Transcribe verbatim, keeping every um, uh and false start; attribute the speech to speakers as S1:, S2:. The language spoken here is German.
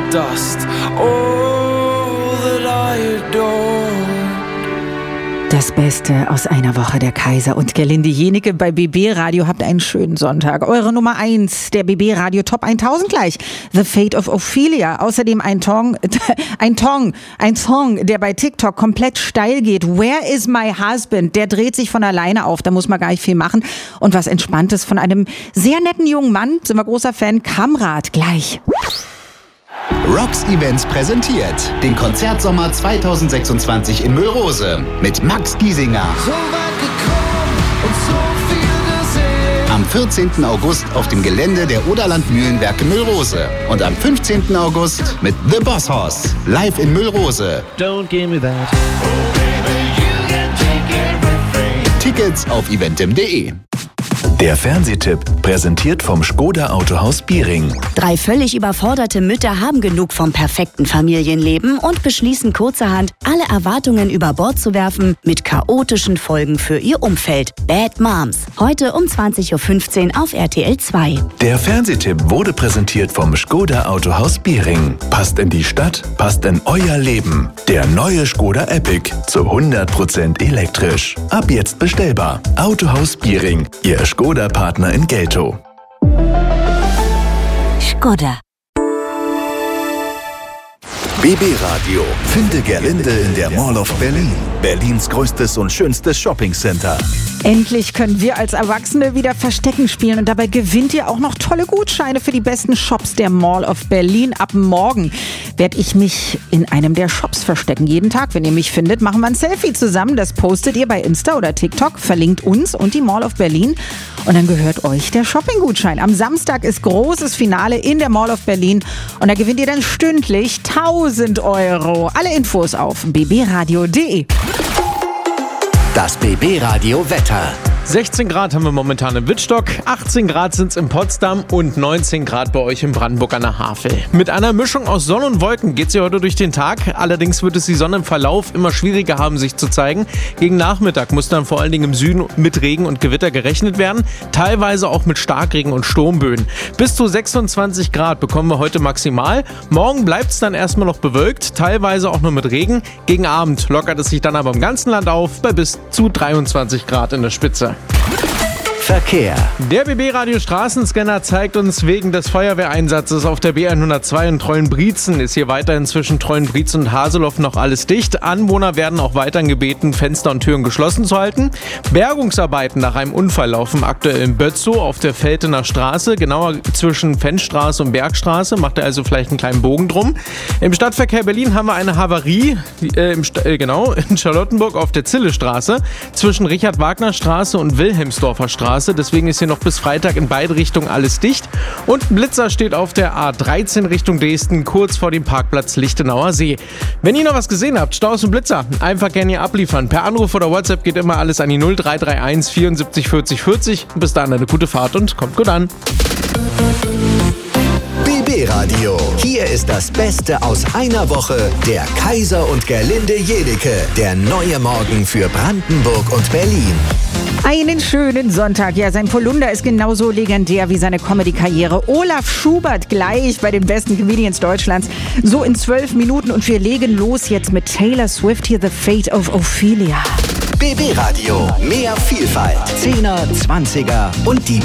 S1: dust. All that I adore.
S2: Das Beste aus einer Woche, der Kaiser und Gerlinde Jenike bei B B Radio. Habt einen schönen Sonntag. Eure Nummer eins, der B B Radio Top tausend gleich. The Fate of Ophelia. Außerdem ein Tong, ein Tong, ein Song, der bei TikTok komplett steil geht. Where is my husband? Der dreht sich von alleine auf. Da muss man gar nicht viel machen. Und was Entspanntes von einem sehr netten jungen Mann. Sind wir großer Fan. Kamrat gleich.
S3: Rocks Events präsentiert den Konzertsommer zweitausendsechsundzwanzig in Müllrose mit Max Giesinger.
S1: So weit gekommen und so viel gesehen.
S3: Am vierzehnten August auf dem Gelände der Oderland Mühlenwerke Müllrose. Und am fünfzehnten August mit The Boss Hoss live in Müllrose.
S4: Don't give me that.
S1: Oh baby, you can take everything.
S3: Tickets auf eventim punkt de.
S5: Der Fernsehtipp, präsentiert vom Škoda Autohaus Biering.
S6: Drei völlig überforderte Mütter haben genug vom perfekten Familienleben und beschließen kurzerhand, alle Erwartungen über Bord zu werfen, mit chaotischen Folgen für ihr Umfeld. Bad Moms. Heute um zwanzig Uhr fünfzehn auf R T L zwei.
S5: Der Fernsehtipp wurde präsentiert vom Škoda Autohaus Biering. Passt in die Stadt, passt in euer Leben. Der neue Škoda Epic zu hundert Prozent elektrisch. Ab jetzt bestellbar. Autohaus Biering, Ihr Škoda-Partner in Geltow.
S6: Škoda.
S5: B B Radio. Finde Gerlinde in der Mall of Berlin. Berlins größtes und schönstes Shoppingcenter.
S2: Endlich können wir als Erwachsene wieder Verstecken spielen und dabei gewinnt ihr auch noch tolle Gutscheine für die besten Shops der Mall of Berlin. Ab morgen werde ich mich in einem der Shops verstecken. Jeden Tag, wenn ihr mich findet, machen wir ein Selfie zusammen. Das postet ihr bei Insta oder TikTok, verlinkt uns und die Mall of Berlin und dann gehört euch der Shopping-Gutschein. Am Samstag ist großes Finale in der Mall of Berlin und da gewinnt ihr dann stündlich tausend Euro. Alle Infos auf b b radio punkt de.
S3: Das B B Radio Wetter.
S4: sechzehn Grad haben wir momentan im Wittstock, achtzehn Grad sind es in Potsdam und neunzehn Grad bei euch in Brandenburg an der Havel. Mit einer Mischung aus Sonne und Wolken geht es hier heute durch den Tag. Allerdings wird es die Sonne im Verlauf immer schwieriger haben, sich zu zeigen. Gegen Nachmittag muss dann vor allen Dingen im Süden mit Regen und Gewitter gerechnet werden. Teilweise auch mit Starkregen und Sturmböen. Bis zu sechsundzwanzig Grad bekommen wir heute maximal. Morgen bleibt es dann erstmal noch bewölkt, teilweise auch nur mit Regen. Gegen Abend lockert es sich dann aber im ganzen Land auf bei bis zu dreiundzwanzig Grad in der Spitze.
S3: Verkehr.
S4: Der B B-Radio Straßenscanner zeigt uns wegen des Feuerwehreinsatzes auf der B hundertzwei in Treuenbrietzen ist hier weiterhin zwischen Treuenbrietzen und Haseloff noch alles dicht. Anwohner werden auch weiterhin gebeten, Fenster und Türen geschlossen zu halten. Bergungsarbeiten nach einem Unfall laufen aktuell in Bötzow auf der Veltener Straße, genauer zwischen Fenstraße und Bergstraße, macht er also vielleicht einen kleinen Bogen drum. Im Stadtverkehr Berlin haben wir eine Havarie, äh, im St- äh, genau, in Charlottenburg auf der Zillestraße zwischen Richard-Wagner-Straße und Wilhelmsdorfer Straße. Deswegen ist hier noch bis Freitag in beide Richtungen alles dicht. Und ein Blitzer steht auf der A dreizehn Richtung Dresden, kurz vor dem Parkplatz Lichtenauer See. Wenn ihr noch was gesehen habt, Staus und Blitzer, einfach gerne hier abliefern. Per Anruf oder WhatsApp geht immer alles an die null drei drei eins vierundsiebzig vierzig vierzig. Bis dahin eine gute Fahrt und kommt gut an.
S3: B B Radio. Hier ist das Beste aus einer Woche. Der Kaiser und Gerlinde Jenike. Der neue Morgen für Brandenburg und Berlin.
S2: Einen schönen Sonntag. Ja, sein Polunder ist genauso legendär wie seine Comedy-Karriere. Olaf Schubert gleich bei den besten Comedians Deutschlands. So in zwölf Minuten und wir legen los jetzt mit Taylor Swift hier, The Fate of Ophelia.
S3: B B Radio. Mehr Vielfalt. Zehner, Zwanziger und die